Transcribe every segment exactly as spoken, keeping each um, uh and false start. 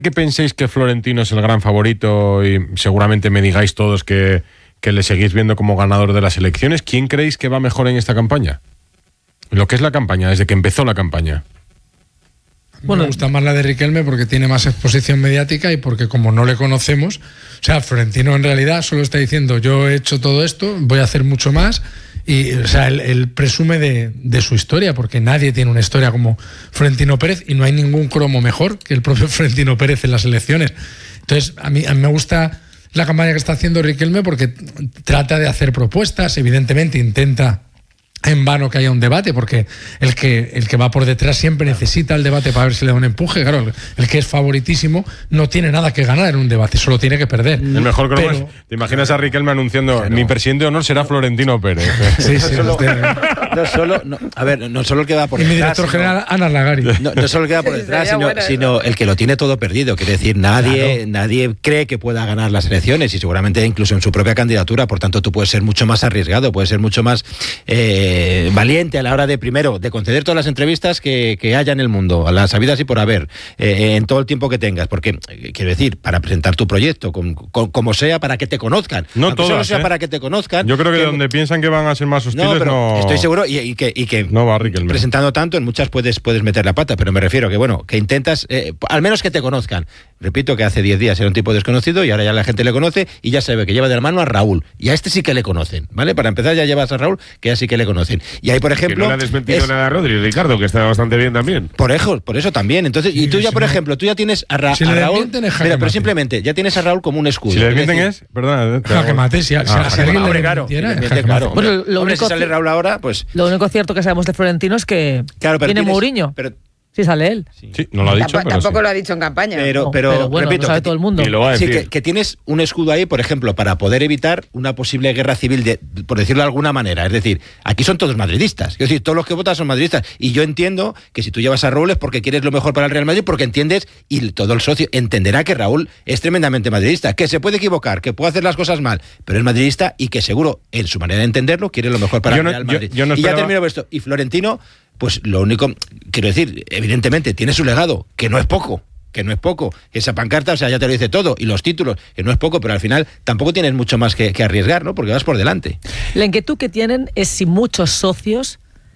que penséis que Florentino es el gran favorito y seguramente me digáis todos que, que le seguís viendo como ganador de las elecciones, ¿quién creéis que va mejor en esta campaña? Lo que es la campaña, desde que empezó la campaña. Bueno, me gusta más la de Riquelme porque tiene más exposición mediática y porque como no le conocemos, o sea, Florentino en realidad solo está diciendo yo he hecho todo esto, voy a hacer mucho más y, o sea, él, él presume de, de su historia porque nadie tiene una historia como Florentino Pérez y no hay ningún cromo mejor que el propio Florentino Pérez en las elecciones. Entonces, a mí, a mí me gusta la campaña que está haciendo Riquelme porque trata de hacer propuestas, evidentemente intenta en vano que haya un debate, porque el que el que va por detrás siempre necesita el debate para ver si le da un empuje. Claro, el, el que es favoritísimo no tiene nada que ganar en un debate, solo tiene que perder. El mejor cromo Pero, es, ¿te imaginas a Riquelme anunciando claro. mi presidente de honor será Florentino Pérez? Sí, sí, no, solo, no solo, no, a ver, no solo el que va por y detrás. Mi director sino, general, Ana Lagari. No, no solo el que va por detrás, sino, bueno, sino el que lo tiene todo perdido. Quiere decir, nadie, claro. nadie cree que pueda ganar las elecciones y seguramente incluso en su propia candidatura. Por tanto, tú puedes ser mucho más arriesgado, puedes ser mucho más eh, valiente a la hora de, primero, de conceder todas las entrevistas que, que haya en el mundo, a las habidas y por haber, eh, en todo el tiempo que tengas, porque, eh, quiero decir, para presentar tu proyecto, con, con, como sea, para que te conozcan. No Aunque todas, solo sea ¿eh? para que te conozcan. Yo creo que, que donde piensan que van a ser más hostiles, no, pero no... estoy seguro, y, y que, y que no va Riquelme. Presentando tanto, en muchas puedes, puedes meter la pata, pero me refiero que, bueno, que intentas, eh, al menos que te conozcan. Repito que hace diez días era un tipo desconocido y ahora ya la gente le conoce y ya sabe que lleva de la mano a Raúl. Y a este sí que le conocen, ¿vale? Para empezar ya llevas a Raúl, que ya sí que le conocen. Y ahí, por ejemplo... Que no le ha desmentido es, nada a Rodri, Ricardo, que está bastante bien también. Por eso, por eso también. Entonces, y tú ya, por ejemplo, tú ya tienes a, Ra si a Raúl... Mira, pero simplemente, ya tienes a Raúl como un escudo. Si le desmienten es... Perdona. Jaque mate, si, ah, si, si alguien le claro, desmintiera... Claro. Bueno, lo Hombre, único si sale Raúl ahora, pues... Lo único cierto que sabemos de Florentino es que claro, pero tiene tienes, Mourinho. Pero, sí sale él. Sí, sí no lo ha dicho, Tamp pero Tampoco sí. lo ha dicho en campaña. Pero, no, pero, pero bueno, repito, lo sabe que, todo el mundo. Y lo va a sí, decir. que, que tienes un escudo ahí, por ejemplo, para poder evitar una posible guerra civil, de, por decirlo de alguna manera. Es decir, aquí son todos madridistas. Es decir, todos los que votan son madridistas. Y yo entiendo que si tú llevas a Raúl es porque quieres lo mejor para el Real Madrid, porque entiendes, y todo el socio entenderá que Raúl es tremendamente madridista, que se puede equivocar, que puede hacer las cosas mal, pero es madridista y que seguro, en su manera de entenderlo, quiere lo mejor para yo el no, Real Madrid. Yo, yo no y ya esperaba... termino esto. Y Florentino, pues lo único, quiero decir, evidentemente tiene su legado, que no es poco. que no es poco, esa pancarta, o sea, ya te lo dice todo, y los títulos, que no es poco, pero al final tampoco tienes mucho más que, que arriesgar, ¿no? Porque vas por delante. La inquietud que tienen es si muchos socios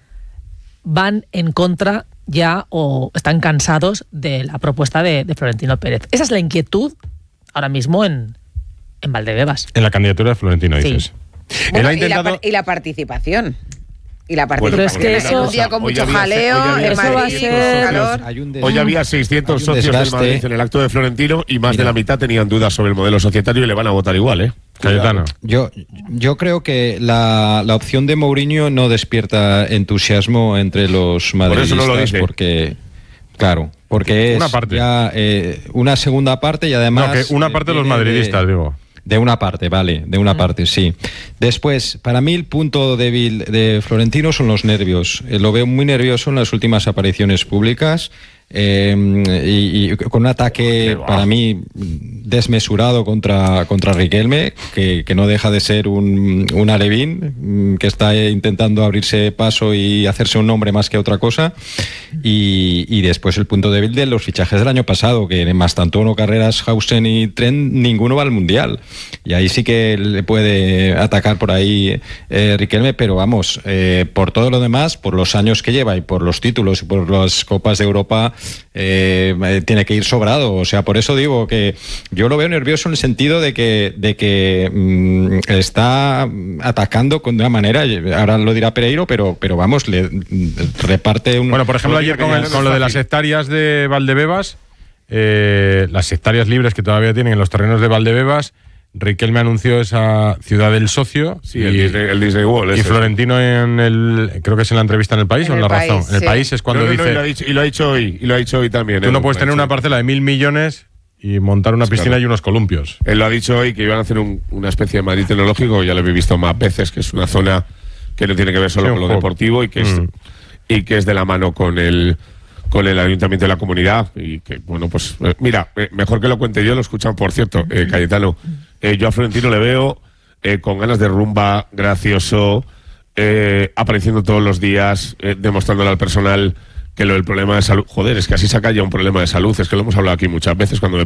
van en contra ya o están cansados de la propuesta de, de Florentino Pérez. Esa es la inquietud ahora mismo en, en Valdebebas. En la candidatura de Florentino, sí. dices. Bueno, Él ha intentado... y, la, y la participación. Y la Bueno, participación. pero es que eso, un día con mucho había, jaleo, había, en eso va a Madrid, ser... calor. Hoy había seiscientos Hay un socios del desgaste. Madrid en el acto de Florentino y más Mira. de la mitad tenían dudas sobre el modelo societario y le van a votar igual, ¿eh? Cayetano. Yo, yo creo que la, la opción de Mourinho no despierta entusiasmo entre los madridistas. Por eso no lo dice. Porque, claro, porque es Una parte. ya eh, una segunda parte y además... No, que una parte de los viene madridistas, de, digo. De una parte, vale, de una Mm. parte, sí. Después, para mí el punto débil de Florentino son los nervios. Eh, lo veo muy nervioso en las últimas apariciones públicas. Eh, y, y con un ataque para mí desmesurado contra, contra Riquelme, que, que no deja de ser un, un alevín que está intentando abrirse paso y hacerse un nombre más que otra cosa. Y, y después el punto débil de los fichajes del año pasado, que en Mastantuono, Carreras, Hausen y Trent ninguno va al Mundial, y ahí sí que le puede atacar por ahí eh, Riquelme, pero vamos, eh, por todo lo demás, por los años que lleva y por los títulos y por las Copas de Europa, Eh, tiene que ir sobrado. O sea, por eso digo que yo lo veo nervioso en el sentido de que, de que mmm, está atacando con una manera, ahora lo dirá Pereiro, pero, pero vamos, le reparte un... Bueno, por ejemplo, ayer con, el, con lo de las hectáreas de Valdebebas, eh, las hectáreas libres que todavía tienen en los terrenos de Valdebebas, Riquelme anunció esa ciudad del socio. Sí, y, el Disney, el Disney World. Y Florentino en el, creo que es en la entrevista en El País En o en El La Razón. País, en El sí. País es cuando no, no, dice... No, y, lo ha dicho, y lo ha dicho hoy, y lo ha dicho hoy también. Tú ¿eh? no puedes tener una parcela de mil millones y montar una Sí, piscina claro. y unos columpios. Él lo ha dicho hoy que iban a hacer un, una especie de Madrid tecnológico, ya lo he visto más veces, que es una zona que no tiene que ver solo Sí, con lo juego. deportivo y que, es, Mm. y que es de la mano con el con el ayuntamiento de la comunidad y que, bueno, pues eh, mira, eh, mejor que lo cuente yo, lo escuchan, por cierto, eh, Cayetano. Eh, yo a Florentino le veo eh, con ganas de rumba, gracioso, eh, apareciendo todos los días, eh, demostrándole al personal que lo del problema de salud, joder, es que así saca ya un problema de salud, es que lo hemos hablado aquí muchas veces cuando me